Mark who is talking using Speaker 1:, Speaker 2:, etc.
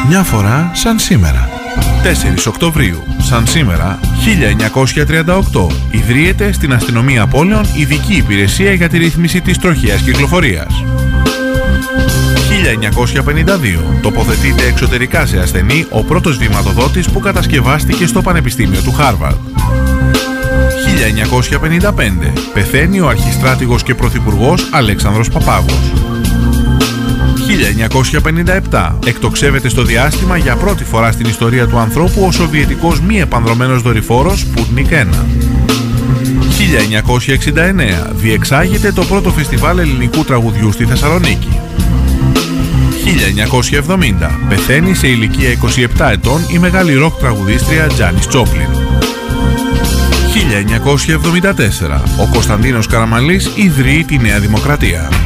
Speaker 1: Μια φορά σαν σήμερα. 4 Οκτωβρίου, σαν σήμερα, 1938, ιδρύεται στην αστυνομία πόλεων ειδική υπηρεσία για τη ρύθμιση της τροχαίας κυκλοφορίας. 1952, τοποθετείται εξωτερικά σε ασθενή ο πρώτος βηματοδότης που κατασκευάστηκε στο Πανεπιστήμιο του Χάρβαρντ. 1955, πεθαίνει ο αρχιστράτηγος και πρωθυπουργός Αλέξανδρος Παπάγος. 1957, εκτοξεύεται στο διάστημα για πρώτη φορά στην ιστορία του ανθρώπου ο σοβιετικός μη επανδρωμένος δορυφόρος Sputnik 1. 1969, διεξάγεται το πρώτο φεστιβάλ ελληνικού τραγουδιού στη Θεσσαλονίκη. 1970, πεθαίνει σε ηλικία 27 ετών η μεγάλη ροκ τραγουδίστρια Τζάνις Τζόπλιν. 1974, ο Κωνσταντίνος Καραμανλής ιδρύει τη Νέα Δημοκρατία.